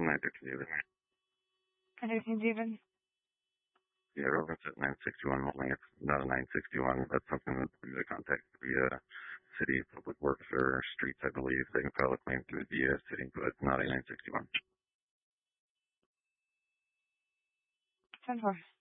913 even. Yeah, Rover's at 961 Moline. It's not a 961. That's something that we contact via city public works or streets, I believe. They can file a claim through the city, but it's not a 961. 10-4.